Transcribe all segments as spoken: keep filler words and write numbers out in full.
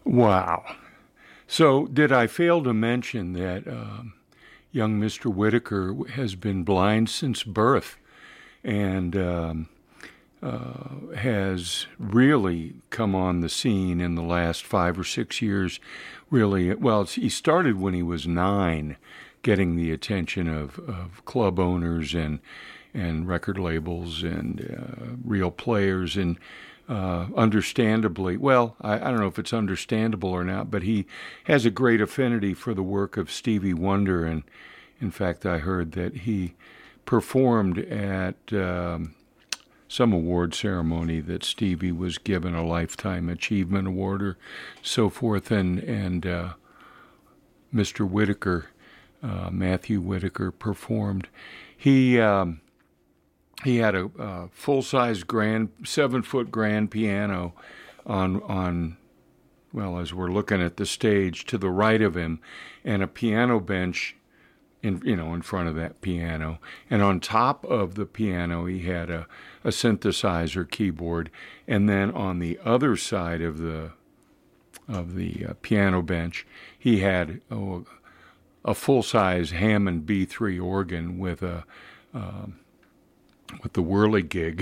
Wow. So, did I fail to mention that um, young Mister Whitaker has been blind since birth and um, uh, has really come on the scene in the last five or six years? Really, well, he started when he was nine, getting the attention of, of club owners and and record labels and uh, real players. And uh, understandably, well, I, I don't know if it's understandable or not, but he has a great affinity for the work of Stevie Wonder. And in fact, I heard that he performed at um, some award ceremony that Stevie was given a Lifetime Achievement Award or so forth. And, and uh, Mister Whitaker, uh, Matthew Whitaker, performed. He... Um, He had a uh, full-size grand, seven-foot grand piano on, on, well, as we're looking at the stage to the right of him, and a piano bench, in you know, in front of that piano. And on top of the piano, he had a, a synthesizer keyboard, and then on the other side of the of the uh, piano bench, he had oh, a full-size Hammond B three organ with a um, with the whirligig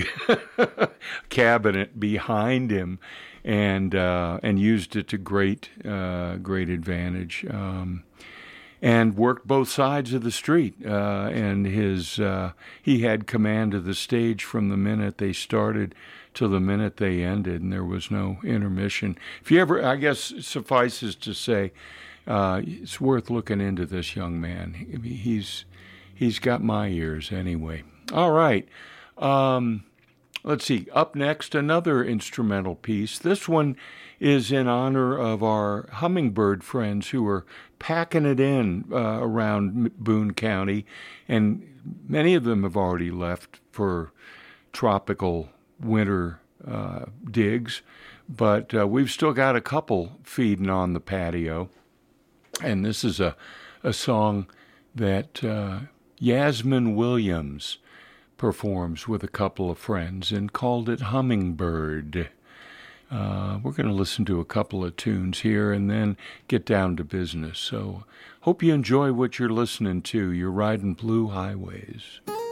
cabinet behind him, and uh, and used it to great uh, great advantage, um, and worked both sides of the street. Uh, and his uh, he had command of the stage from the minute they started to the minute they ended, and there was no intermission. If you ever, I guess, suffices to say, uh, it's worth looking into this young man. He's he's got my ears anyway. All right. Um, let's see. Up next, another instrumental piece. This one is in honor of our hummingbird friends who are packing it in uh, around Boone County, and many of them have already left for tropical winter uh, digs, but uh, we've still got a couple feeding on the patio, and this is a, a song that uh, Yasmin Williams performs with a couple of friends and called it Hummingbird. Uh, we're going to listen to a couple of tunes here and then get down to business. So hope you enjoy what you're listening to. You're riding Blue Highways.